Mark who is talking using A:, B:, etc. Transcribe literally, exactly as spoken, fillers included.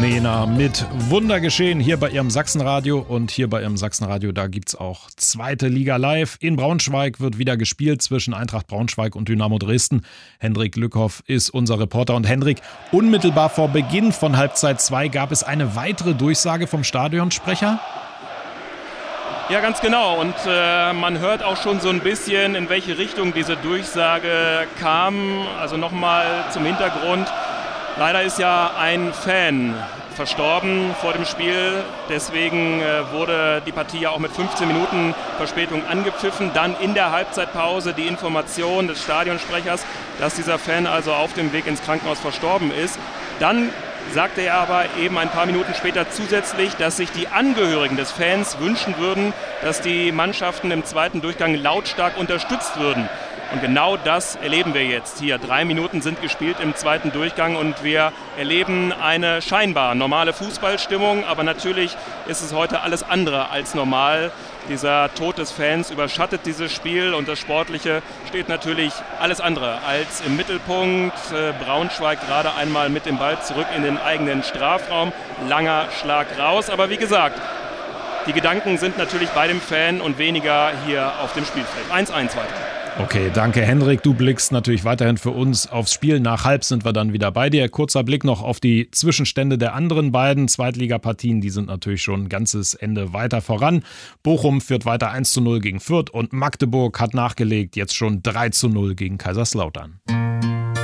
A: Nena mit Wundergeschehen hier bei Ihrem Sachsenradio. Und hier bei Ihrem Sachsenradio, da gibt's auch zweite Liga live. In Braunschweig wird wieder gespielt zwischen Eintracht Braunschweig und Dynamo Dresden. Hendrik Lückhoff ist unser Reporter. Und Hendrik, unmittelbar vor Beginn von Halbzeit zwei gab es eine weitere Durchsage vom Stadionsprecher.
B: Ja, ganz genau. Und äh, man hört auch schon so ein bisschen, in welche Richtung diese Durchsage kam. Also nochmal zum Hintergrund. Leider ist ja ein Fan verstorben vor dem Spiel. Deswegen äh, wurde die Partie ja auch mit fünfzehn Minuten Verspätung angepfiffen. Dann in der Halbzeitpause die Information des Stadionsprechers, dass dieser Fan also auf dem Weg ins Krankenhaus verstorben ist. Dann sagte er aber eben ein paar Minuten später zusätzlich, dass sich die Angehörigen des Fans wünschen würden, dass die Mannschaften im zweiten Durchgang lautstark unterstützt würden. Und genau das erleben wir jetzt hier. Drei Minuten sind gespielt im zweiten Durchgang und wir erleben eine scheinbar normale Fußballstimmung. Aber natürlich ist es heute alles andere als normal. Dieser Tod des Fans überschattet dieses Spiel und das Sportliche steht natürlich alles andere als im Mittelpunkt. Braunschweig gerade einmal mit dem Ball zurück in den eigenen Strafraum. Langer Schlag raus. Aber wie gesagt, die Gedanken sind natürlich bei dem Fan und weniger hier auf dem Spielfeld. eins eins weiter.
A: Okay, danke Hendrik. Du blickst natürlich weiterhin für uns aufs Spiel. Nach halb sind wir dann wieder bei dir. Kurzer Blick noch auf die Zwischenstände der anderen beiden Zweitligapartien. Die sind natürlich schon ein ganzes Ende weiter voran. Bochum führt weiter eins zu null gegen Fürth und Magdeburg hat nachgelegt, jetzt schon drei zu null gegen Kaiserslautern.